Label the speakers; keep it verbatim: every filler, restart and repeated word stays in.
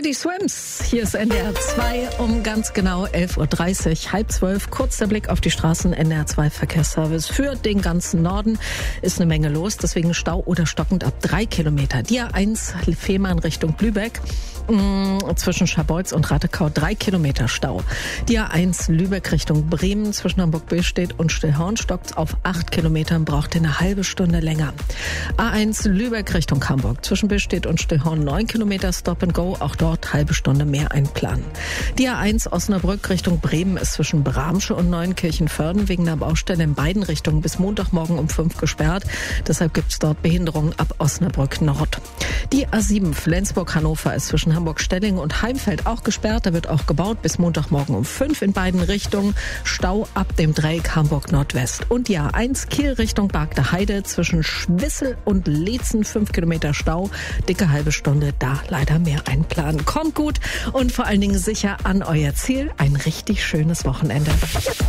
Speaker 1: Easy Swims. Hier ist N D R zwei um ganz genau elf Uhr dreißig, halb zwölf. Kurz der Blick auf die Straßen. N D R zwei Verkehrsservice für den ganzen Norden. Ist eine Menge los, deswegen Stau oder stockend ab drei Kilometer. Die A eins Fehmarn Richtung Lübeck. Zwischen Scharbeutz und Rattekau drei Kilometer Stau. Die A eins Lübeck Richtung Bremen zwischen Hamburg-Billstedt und Stillhorn stockt auf acht Kilometern, braucht eine halbe Stunde länger. A eins Lübeck Richtung Hamburg zwischen Billstedt und Stillhorn neun Kilometer Stop and Go, auch dort halbe Stunde mehr einplanen. Die A eins Osnabrück Richtung Bremen ist zwischen Bramsche und Neunkirchen-Vörden wegen einer Baustelle in beiden Richtungen bis Montagmorgen um fünf gesperrt. Deshalb gibt es dort Behinderungen ab Osnabrück Nord. Die A sieben Flensburg-Hannover ist zwischen Hamburg-Stelling und Heimfeld auch gesperrt. Da wird auch gebaut bis Montagmorgen um fünf in beiden Richtungen. Stau ab dem Dreieck Hamburg Nordwest. Und die A eins Kiel Richtung Bargter Heide zwischen Schwissel und Leetzen fünf Kilometer Stau. Dicke halbe Stunde, da leider mehr einplanen. Kommt gut und vor allen Dingen sicher an euer Ziel. Ein richtig schönes Wochenende.